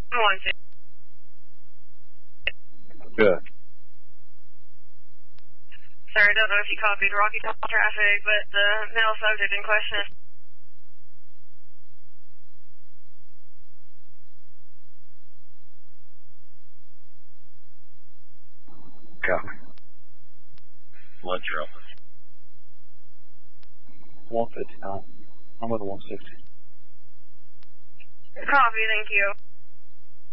160. Good. Sir, I don't know if you copied Rocky Top traffic, but the male subject in question is... Copy. What's your office? 159. I'm with 160. Copy, thank you.